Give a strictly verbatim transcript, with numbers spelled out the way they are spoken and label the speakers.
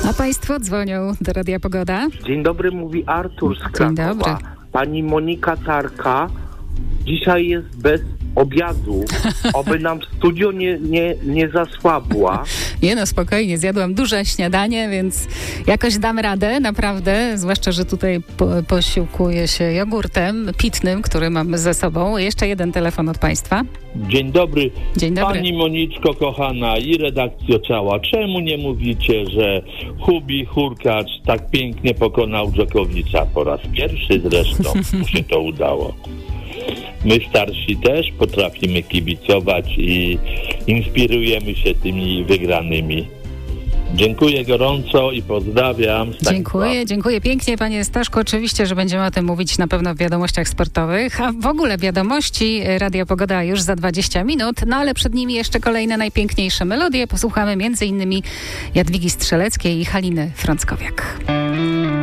Speaker 1: A Państwo dzwonią do Radia Pogoda.
Speaker 2: Dzień dobry, mówi Artur z Krakowa.
Speaker 1: Dzień dobry.
Speaker 2: Pani Monika Tarka dzisiaj jest bez obiadu. Oby nam studio nie, nie, nie zasłabła.
Speaker 1: Nie no, spokojnie, zjadłam duże śniadanie, więc jakoś dam radę, naprawdę, zwłaszcza, że tutaj po, posiłkuję się jogurtem pitnym, który mam ze sobą. Jeszcze jeden telefon od Państwa.
Speaker 3: Dzień dobry.
Speaker 1: Dzień dobry.
Speaker 3: Pani Moniczko kochana i redakcjo cała, czemu nie mówicie, że Hubi Hurkacz tak pięknie pokonał Dżokowicza po raz pierwszy zresztą, mu się to udało. My starsi też potrafimy kibicować i inspirujemy się tymi wygranymi. Dziękuję gorąco i pozdrawiam.
Speaker 1: Dziękuję, dziękuję pięknie, panie Staszku. Oczywiście, że będziemy o tym mówić na pewno w wiadomościach sportowych, a w ogóle wiadomości Radia Pogoda już za dwadzieścia minut, no ale przed nimi jeszcze kolejne najpiękniejsze melodie. Posłuchamy między innymi Jadwigi Strzeleckiej i Haliny Frąckowiak.